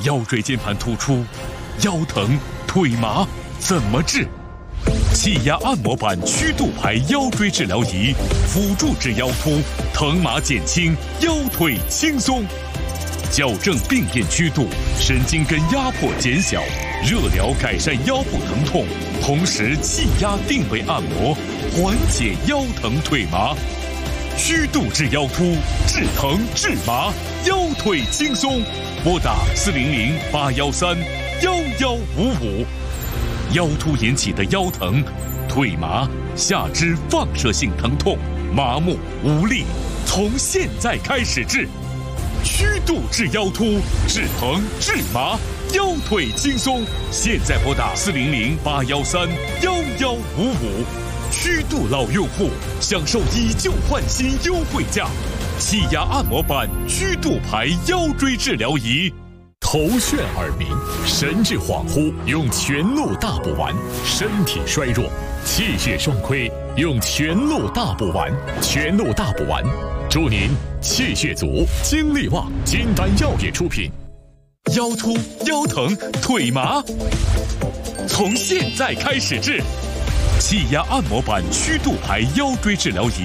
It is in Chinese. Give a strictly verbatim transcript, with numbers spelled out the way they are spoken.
腰椎间盘突出、腰疼、腿麻怎么治？气压按摩板曲度排腰椎治疗仪，辅助治腰突，疼麻减轻，腰腿轻松。矫正病变曲度，神经根压迫减小，热疗改善腰部疼痛，同时气压定位按摩，缓解腰疼腿麻。曲度治腰突，治疼治麻，腰腿轻松。拨打四零零八幺三幺幺五五。腰突引起的腰疼、腿麻、下肢放射性疼痛、麻木无力，从现在开始治。曲度治腰突，治疼治麻，腰腿轻松。现在拨打四零零八幺三幺幺五五。曲度老用户享受以旧换新优惠价，气压按摩板曲度排腰椎治疗仪。 头眩耳鸣，神志恍惚，用全鹿大补丸；身体衰弱，气血双亏，用全鹿大补丸。全鹿大补丸，祝您气血足，精力旺。金丹药业出品。 腰突、腰疼、腿麻，从现在开始治。气压按摩板曲度排腰椎治疗仪。